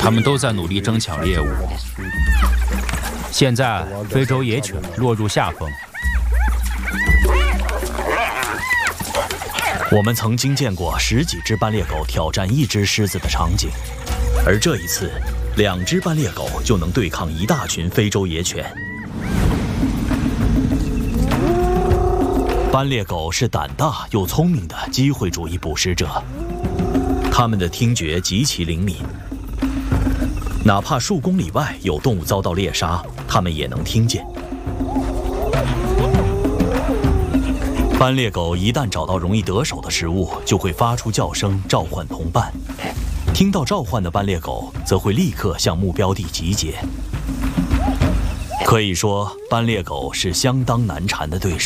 他们都在努力争抢猎物。现在，非洲野犬落入下风。 我们曾经见过10几只斑鬣狗挑战1只狮子的场景，而这一次，2只斑鬣狗就能对抗一大群非洲野犬。斑鬣狗是胆大又聪明的机会主义捕食者，它们的听觉极其灵敏，哪怕数公里外有动物遭到猎杀，它们也能听见。斑鬣狗一旦找到容易得手的食物，就会发出叫声召唤同伴。听到召唤的斑鬣狗则会立刻向目标地集结。可以说，斑鬣狗是相当难缠的对手。